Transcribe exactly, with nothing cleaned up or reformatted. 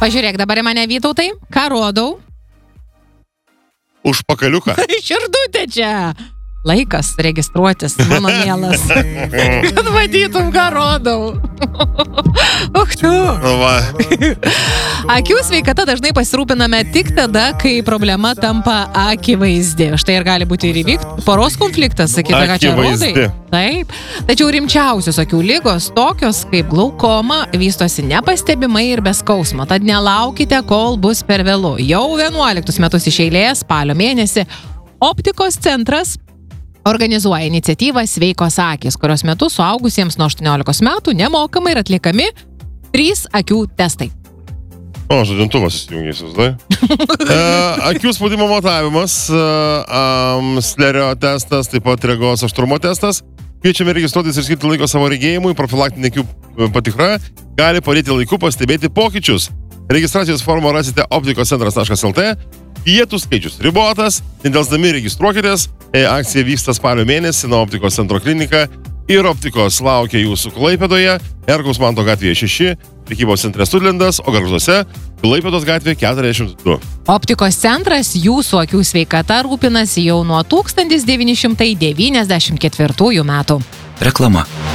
Pažiūrėk dabar į mane, Vytautai, ką rodau? Už pakaliuką. Širdutė čia. Laikas registruotis, mano mielas. Kad matytum, ką rodau. Uk tu. Akių sveikata dažnai pasirūpiname tik tada, kai problema tampa akivaizdi. Štai ir gali būti ir įvykti poros konfliktas, sakyta, ką čia rodai. Taip. Tačiau rimčiausios akių lygos, tokios kaip glaukoma, vystosi nepastebimai ir be skausmo. Tad nelaukite, kol bus per vėlu. Jau vienuoliktus metus iš eilės, spalio mėnesį, Optikos centras organizuoja iniciatyvą Sveikos akys, kurios metu suaugusiems nuo aštuoniolikos metų nemokamai ir atliekami trys akių testai. O, žadintuvas įsijungęs, tai? e, akių spaudimo matavimas, e, um, slerio testas, taip pat regos aštrumo testas. Kviečiame registruotis ir skirti laiko savo regėjimui, profilaktinė akių patikra gali padėti laiku pastebėti pokyčius. Registracijos formą rasite optikoscentras taškas lt. Vietų skaičius ribotas, nedelsdami registruokitės. Akcija vyksta spalio mėnesį nuo Optikos centro klinika ir Optikos laukia jūsų Klaipėdoje, Erkaus Manto gatvėje šeši, prekybos centre Studlendas, o Gargžduose Klaipėdos gatvėje keturiasdešimt du. Optikos centras jūsų akių sveikata rūpinasi jau nuo tūkstantis devyni šimtai devyniasdešimt ketvirtųjų metų. Reklama.